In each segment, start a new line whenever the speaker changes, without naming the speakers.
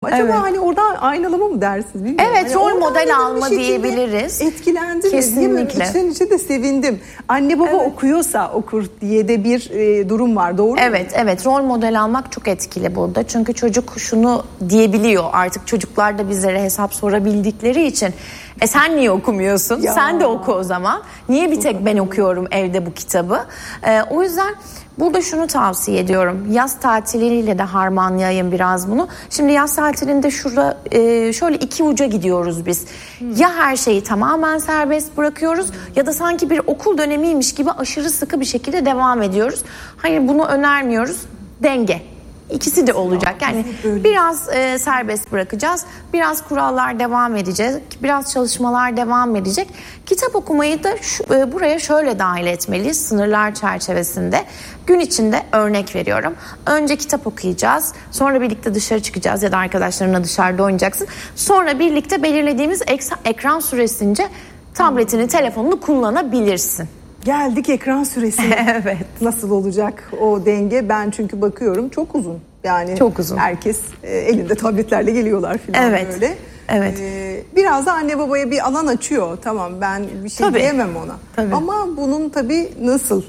Acaba
Evet.
hani oradan aynalama mı dersiniz bilmiyorum.
Evet,
hani
rol model alma
şekilde
diyebiliriz.
Etkilendi
Kesinlikle.
İçten içe de sevindim. Anne baba okuyorsa okur diye de bir durum var, doğru mu?
Evet, rol model almak çok etkili burada. Çünkü çocuk şunu diyebiliyor, artık çocuklar da bizlere hesap sorabildikleri için. Sen niye okumuyorsun?
Ya.
Sen de oku o zaman. Niye bir tek ben okuyorum evde bu kitabı? O yüzden burada şunu tavsiye ediyorum. Yaz tatiliyle de harmanlayayım biraz bunu. Şimdi yaz tatilinde şurada şöyle iki uca gidiyoruz biz. Ya her şeyi tamamen serbest bırakıyoruz ya da sanki bir okul dönemiymiş gibi aşırı sıkı bir şekilde devam ediyoruz. Hayır, bunu önermiyoruz. Denge. İkisi de olacak. Yani biraz serbest bırakacağız. Biraz kurallar devam edecek. Biraz çalışmalar devam edecek. Kitap okumayı da buraya şöyle dahil etmeliyiz. Sınırlar çerçevesinde. Gün içinde örnek veriyorum. Önce kitap okuyacağız. Sonra birlikte dışarı çıkacağız ya da arkadaşlarınla dışarıda oynayacaksın. Sonra birlikte belirlediğimiz ekran süresince tabletini, telefonunu kullanabilirsin.
Geldik ekran süresi.
Evet.
Nasıl olacak o denge? Ben çünkü bakıyorum çok uzun. Yani
çok uzun.
Herkes elinde tabletlerle geliyorlar falan böyle.
Evet.
Biraz da anne babaya bir alan açıyor. Tamam, ben bir şey diyemem ona.
Tabii.
Ama bunun tabii nasıl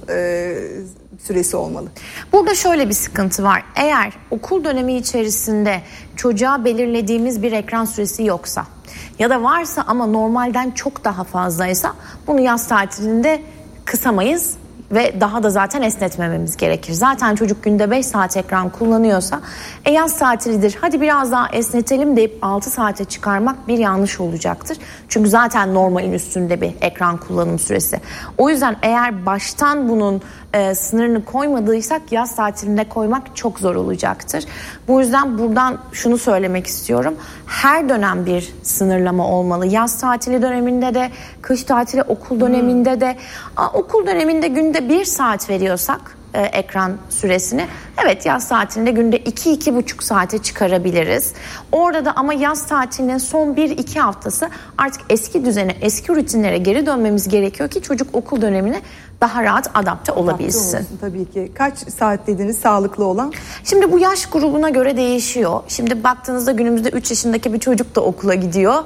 süresi olmalı?
Burada şöyle bir sıkıntı var. Eğer okul dönemi içerisinde çocuğa belirlediğimiz bir ekran süresi yoksa ya da varsa ama normalden çok daha fazlaysa bunu yaz tatilinde kısamayız ve daha da zaten esnetmememiz gerekir. Zaten çocuk günde 5 saat ekran kullanıyorsa yaz tatilidir, hadi biraz daha esnetelim deyip 6 saate çıkarmak bir yanlış olacaktır. Çünkü zaten normalin üstünde bir ekran kullanım süresi. O yüzden eğer baştan bunun sınırını koymadıysak yaz tatilinde koymak çok zor olacaktır. Bu yüzden buradan şunu söylemek istiyorum. Her dönem bir sınırlama olmalı. Yaz tatili döneminde de, kış tatili okul döneminde de. Okul döneminde günde 1 saat veriyorsak ekran süresini, evet, yaz tatilinde günde 2-2,5 saate çıkarabiliriz. Orada da ama yaz tatilinin son 1-2 haftası artık eski düzene, eski rutinlere geri dönmemiz gerekiyor ki çocuk okul dönemine daha rahat adapte olabilsin.
Tabii ki. Kaç saat dediniz sağlıklı olan?
Şimdi bu yaş grubuna göre değişiyor. Şimdi baktığınızda günümüzde 3 yaşındaki bir çocuk da okula gidiyor.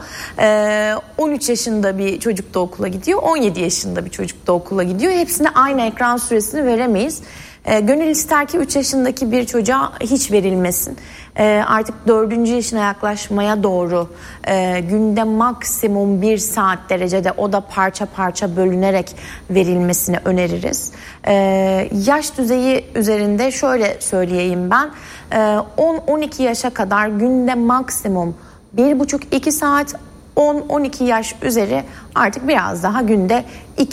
13 yaşında bir çocuk da okula gidiyor. 17 yaşında bir çocuk da okula gidiyor. Hepsine aynı ekran süresini veremeyiz. Gönül ister ki 3 yaşındaki bir çocuğa hiç verilmesin. Artık 4. yaşına yaklaşmaya doğru günde maksimum 1 saat derecede, o da parça parça bölünerek verilmesini öneririz. Yaş düzeyi üzerinde şöyle söyleyeyim ben. 10-12 yaşa kadar günde maksimum 1,5-2 saat, 10-12 yaş üzeri artık biraz daha günde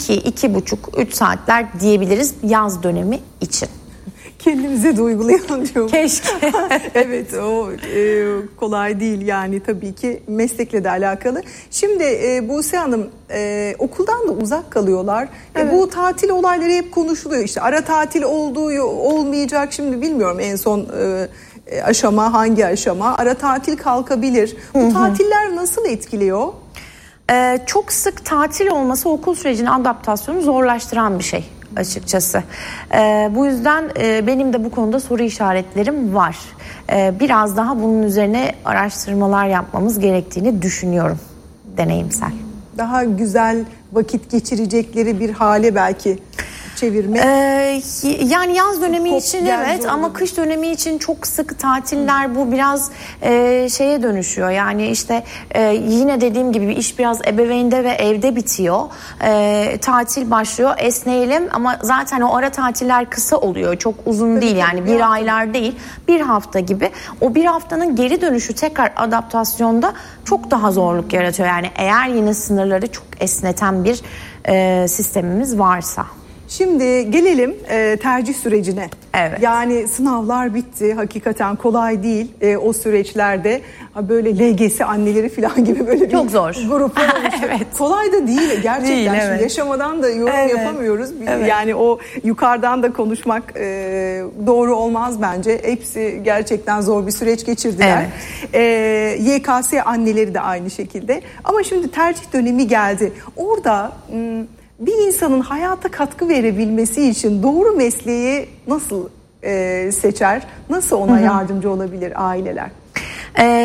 2-2,5-3 saatler diyebiliriz yaz dönemi için.
Kendimize de uygulayalım diyorum.
Keşke.
Evet, o kolay değil yani, tabii ki meslekle de alakalı. Şimdi Buse Hanım, okuldan da uzak kalıyorlar.
Evet.
Bu tatil olayları hep konuşuluyor. İşte ara tatil olduğu olmayacak, şimdi bilmiyorum en son aşama hangi aşama. Ara tatil kalkabilir. Bu tatiller nasıl etkiliyor?
Çok sık tatil olması okul sürecine adaptasyonu zorlaştıran bir şey açıkçası. Bu yüzden benim de bu konuda soru işaretlerim var. Biraz daha bunun üzerine araştırmalar yapmamız gerektiğini düşünüyorum, deneyimsel.
Daha güzel vakit geçirecekleri bir hale belki çevirme.
Yani yaz dönemi için evet, ama
olur.
kış dönemi için çok sık tatiller, bu biraz şeye dönüşüyor. Yani işte yine dediğim gibi iş biraz ebeveynde ve evde bitiyor. Tatil başlıyor, esneyelim, ama zaten o ara tatiller kısa oluyor. Çok uzun değil yani, bir aylar değil, bir hafta gibi. O bir haftanın geri dönüşü tekrar adaptasyonda çok daha zorluk yaratıyor. Yani eğer yine sınırları çok esneten bir sistemimiz varsa.
Şimdi gelelim tercih sürecine.
Evet.
Yani sınavlar bitti. Hakikaten kolay değil o süreçlerde. Böyle LGS anneleri falan gibi böyle bir
çok zor
gruplar oluştu. Evet. Kolay da değil gerçekten.
Değil,
Şimdi
evet.
Yaşamadan da yorum yapamıyoruz.
Evet.
Yani o yukarıdan da konuşmak doğru olmaz bence. Hepsi gerçekten zor bir süreç geçirdiler. Evet. YKS anneleri de aynı şekilde. Ama şimdi tercih dönemi geldi. Orada bir insanın hayata katkı verebilmesi için doğru mesleği nasıl seçer? Nasıl ona yardımcı olabilir aileler?